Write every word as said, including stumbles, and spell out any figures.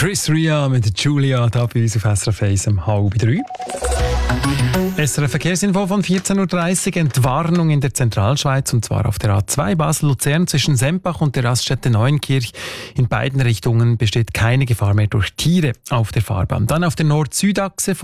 Chris Ria mit Julia da bei uns auf S R F eins um halb drei. S R F Verkehrsinfo von vierzehn Uhr dreißig. Entwarnung in der Zentralschweiz, und zwar auf der A zwei Basel-Luzern zwischen Sempach und der Raststätte Neuenkirch. In beiden Richtungen besteht keine Gefahr mehr durch Tiere auf der Fahrbahn. Dann auf der Nord-Süd-Achse